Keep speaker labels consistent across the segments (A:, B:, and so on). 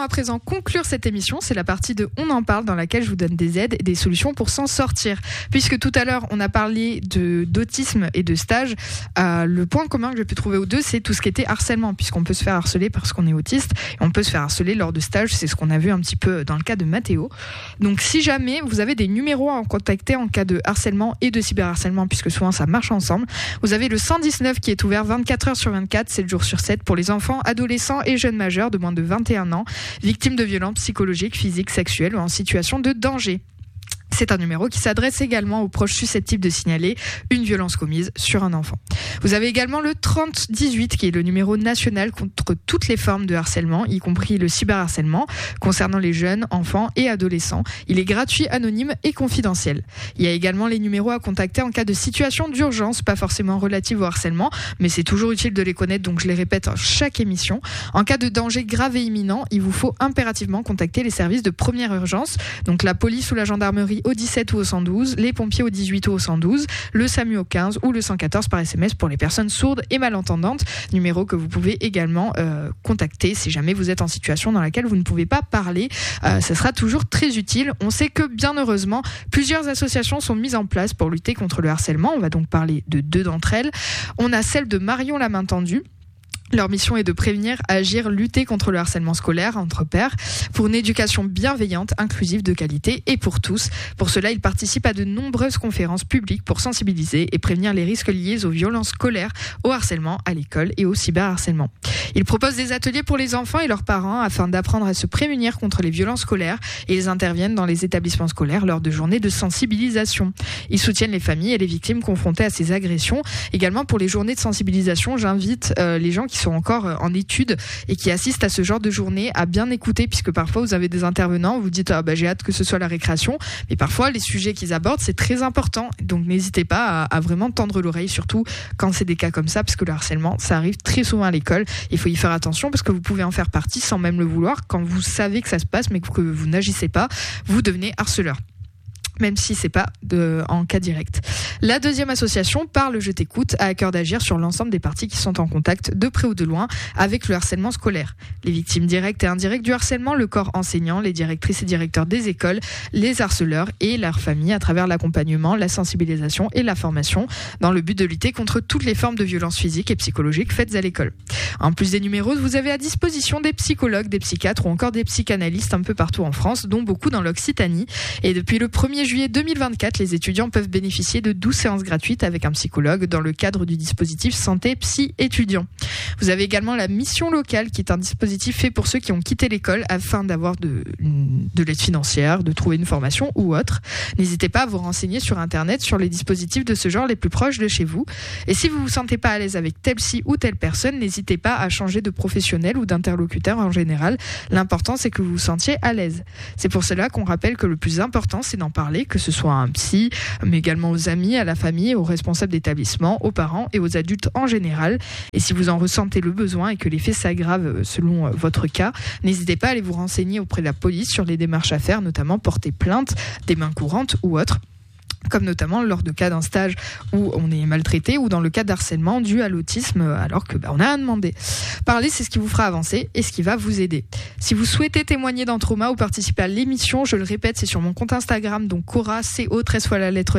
A: allons à présent conclure cette émission. C'est la partie de On en parle dans laquelle je vous donne des aides et des solutions pour s'en sortir. Puisque tout à l'heure, on a parlé d'autisme et de stage, le point commun que j'ai pu trouver aux deux, c'est tout ce qui était harcèlement, puisqu'on peut se faire harceler parce qu'on est autiste et on peut se faire harceler lors de stages. C'est ce qu'on a vu un petit peu dans le cas de Mathéo. Donc si jamais vous avez des numéros à contacter en cas de harcèlement et de cyberharcèlement, puisque souvent ça marche ensemble, vous avez le 119 qui est ouvert 24 heures sur 24, 7 jours sur 7 pour les enfants, adolescents et jeunes majeurs de moins de 21 ans, victimes de violences psychologiques, physiques, sexuelles ou en situation de danger. C'est un numéro qui s'adresse également aux proches susceptibles de signaler une violence commise sur un enfant. Vous avez également le 3018 qui est le numéro national contre toutes les formes de harcèlement, y compris le cyberharcèlement, concernant les jeunes, enfants et adolescents. Il est gratuit, anonyme et confidentiel. Il y a également les numéros à contacter en cas de situation d'urgence, pas forcément relative au harcèlement, mais c'est toujours utile de les connaître, donc je les répète à chaque émission. En cas de danger grave et imminent, il vous faut impérativement contacter les services de première urgence, donc la police ou la gendarmerie au 17 ou au 112, les pompiers au 18 ou au 112, le SAMU au 15 ou le 114 par SMS pour les personnes sourdes et malentendantes, numéro que vous pouvez également contacter si jamais vous êtes en situation dans laquelle vous ne pouvez pas parler. Ça sera toujours très utile. On sait que bien heureusement, plusieurs associations sont mises en place pour lutter contre le harcèlement. On va donc parler de 2 d'entre elles. On a celle de Marion la main tendue. Leur mission est de prévenir, agir, lutter contre le harcèlement scolaire entre pairs pour une éducation bienveillante, inclusive, de qualité et pour tous. Pour cela, ils participent à de nombreuses conférences publiques pour sensibiliser et prévenir les risques liés aux violences scolaires, au harcèlement à l'école et au cyberharcèlement. Ils proposent des ateliers pour les enfants et leurs parents afin d'apprendre à se prémunir contre les violences scolaires et ils interviennent dans les établissements scolaires lors de journées de sensibilisation. Ils soutiennent les familles et les victimes confrontées à ces agressions. Également pour les journées de sensibilisation, j'invite les gens qui sont encore en études et qui assistent à ce genre de journée à bien écouter, puisque parfois vous avez des intervenants, vous dites j'ai hâte que ce soit la récréation, mais parfois les sujets qu'ils abordent c'est très important, donc n'hésitez pas à vraiment tendre l'oreille, surtout quand c'est des cas comme ça, parce que le harcèlement ça arrive très souvent à l'école, il faut y faire attention parce que vous pouvez en faire partie sans même le vouloir. Quand vous savez que ça se passe mais que vous n'agissez pas, vous devenez harceleur, même si c'est pas en cas direct. La deuxième association, Parle, je t'écoute, a à cœur d'agir sur l'ensemble des parties qui sont en contact, de près ou de loin, avec le harcèlement scolaire. Les victimes directes et indirectes du harcèlement, le corps enseignant, les directrices et directeurs des écoles, les harceleurs et leurs familles à travers l'accompagnement, la sensibilisation et la formation, dans le but de lutter contre toutes les formes de violences physiques et psychologiques faites à l'école. En plus des numéros, vous avez à disposition des psychologues, des psychiatres ou encore des psychanalystes un peu partout en France, dont beaucoup dans l'Occitanie. Et depuis le 1er juillet 2024, les étudiants peuvent bénéficier de 12 séances gratuites avec un psychologue dans le cadre du dispositif Santé Psy étudiant. Vous avez également la mission locale qui est un dispositif fait pour ceux qui ont quitté l'école afin d'avoir de l'aide financière, de trouver une formation ou autre. N'hésitez pas à vous renseigner sur internet sur les dispositifs de ce genre les plus proches de chez vous. Et si vous vous sentez pas à l'aise avec tel psy ou telle personne, n'hésitez pas à changer de professionnel ou d'interlocuteur en général. L'important c'est que vous vous sentiez à l'aise. C'est pour cela qu'on rappelle que le plus important c'est d'en parler, que ce soit à un psy, mais également aux amis, à la famille, aux responsables d'établissement, aux parents et aux adultes en général. Et si vous en ressentez le besoin et que les faits s'aggravent selon votre cas, n'hésitez pas à aller vous renseigner auprès de la police sur les démarches à faire, notamment porter plainte, des mains courantes ou autres, comme notamment lors de cas d'un stage où on est maltraité ou dans le cas d'harcèlement dû à l'autisme alors que on a à demander. Parler, c'est ce qui vous fera avancer et ce qui va vous aider. Si vous souhaitez témoigner d'un trauma ou participer à l'émission, je le répète, c'est sur mon compte Instagram, donc Cora, CO, 13 fois la lettre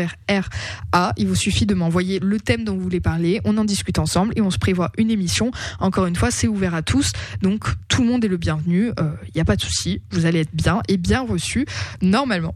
A: R-A. Il vous suffit de m'envoyer le thème dont vous voulez parler, on en discute ensemble et on se prévoit une émission. Encore une fois, c'est ouvert à tous, donc tout le monde est le bienvenu, y a pas de souci, vous allez être bien et bien reçu, normalement.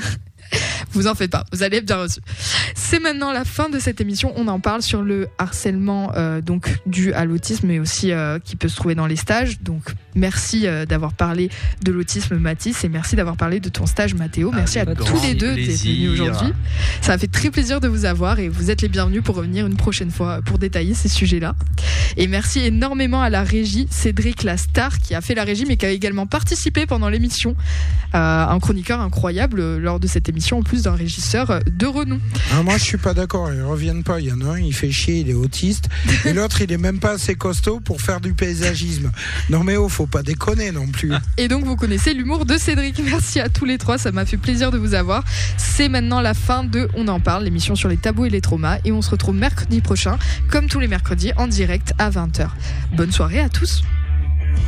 A: Vous en faites pas, vous allez être bien reçus. C'est maintenant la fin de cette émission. On en parle sur le harcèlement donc dû à l'autisme, mais aussi qui peut se trouver dans les stages. Donc merci d'avoir parlé de l'autisme, Mathis, et merci d'avoir parlé de ton stage, Mathéo. Merci à tous les deux d'être venus aujourd'hui. Ça m'a fait très plaisir de vous avoir et vous êtes les bienvenus pour revenir une prochaine fois pour détailler ces sujets-là. Et merci énormément à la régie, Cédric la star qui a fait la régie mais qui a également participé pendant l'émission. Un chroniqueur incroyable lors de cette émission, en plus d'un régisseur de renom.
B: Ah, moi je suis pas d'accord, ils reviennent pas. Il y en a un, il fait chier, il est autiste, et l'autre il est même pas assez costaud pour faire du paysagisme. Non mais faut pas déconner non plus.
A: Et donc vous connaissez l'humour de Cédric. Merci à tous les trois, ça m'a fait plaisir de vous avoir. C'est maintenant la fin de On en parle, l'émission sur les tabous et les traumas, et on se retrouve mercredi prochain, comme tous les mercredis, en direct à 20h. Bonne soirée à tous.